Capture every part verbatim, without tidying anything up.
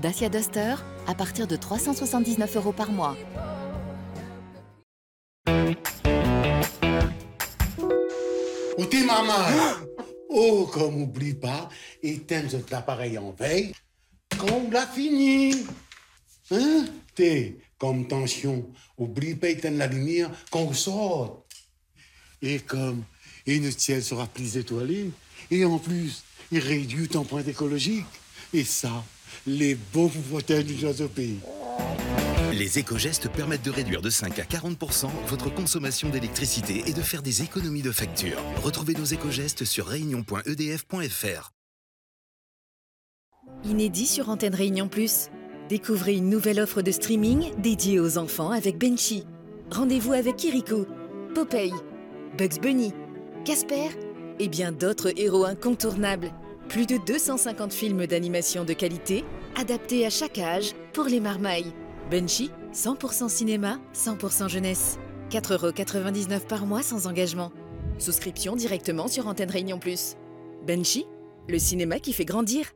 Dacia Duster à partir de trois cent soixante-dix-neuf euros par mois. Où t'es, maman? Oh, comme oublie pas, éteins cet appareil en veille, qu'on l'a fini. Hein? T'es, comme tension, oublie pas éteindre la lumière, qu'on saute. Et comme, et le ciel sera plus étoilé, et en plus, il réduit ton empreinte écologique. Et ça, les beaux pouvoirs du jazz au pays. Les éco-gestes permettent de réduire de cinq à quarante pour cent votre consommation d'électricité et de faire des économies de facture. Retrouvez nos éco-gestes sur réunion point e d f point f r. Inédit sur Antenne Réunion Plus. Découvrez une nouvelle offre de streaming dédiée aux enfants avec Benchy. Rendez-vous avec Kirikou, Popeye, Bugs Bunny, Casper et bien d'autres héros incontournables. Plus de deux cent cinquante films d'animation de qualité, adaptés à chaque âge pour les marmailles. Benchy, cent pour cent cinéma, cent pour cent jeunesse. quatre euros quatre-vingt-dix-neuf par mois sans engagement. Souscription directement sur Antenne Réunion Plus. Benchy, le cinéma qui fait grandir.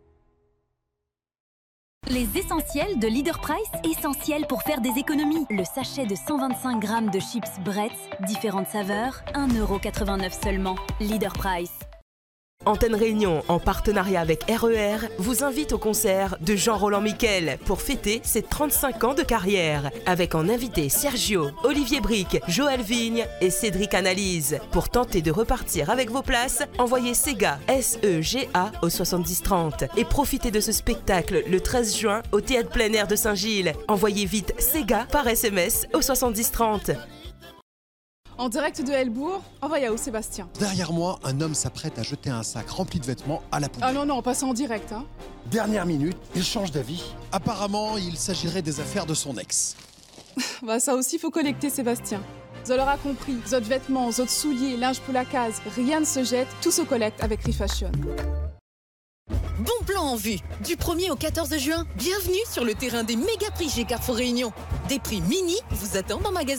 Les essentiels de Leader Price, essentiels pour faire des économies. Le sachet de cent vingt-cinq grammes de chips Bretz, différentes saveurs, un euro quatre-vingt-neuf seulement. Leader Price. Antenne Réunion, en partenariat avec R E R, vous invite au concert de Jean-Roland Miquel pour fêter ses trente-cinq ans de carrière, avec en invité Sergio, Olivier Bric, Joël Vigne et Cédric Analyse. Pour tenter de repartir avec vos places, envoyez SEGA, S E G A au soixante-dix trente et profitez de ce spectacle le treize juin au Théâtre Plein Air de Saint-Gilles. Envoyez vite SEGA par S M S au soixante-dix trente. En direct de Helbourg, envoie où Sébastien? Derrière moi, un homme s'apprête à jeter un sac rempli de vêtements à la poubelle. Ah non, non, on passe en direct. Hein. Dernière minute, il change d'avis. Apparemment, il s'agirait des affaires de son ex. Bah ça aussi, faut collecter Sébastien. Vous l'aurez compris, votre vêtements, votre souliers, linge pour la case, rien ne se jette, tout se collecte avec Refashion. Bon plan en vue. Du premier au quatorze juin, bienvenue sur le terrain des méga prix chez Carrefour Réunion. Des prix mini vous attendent en magasin.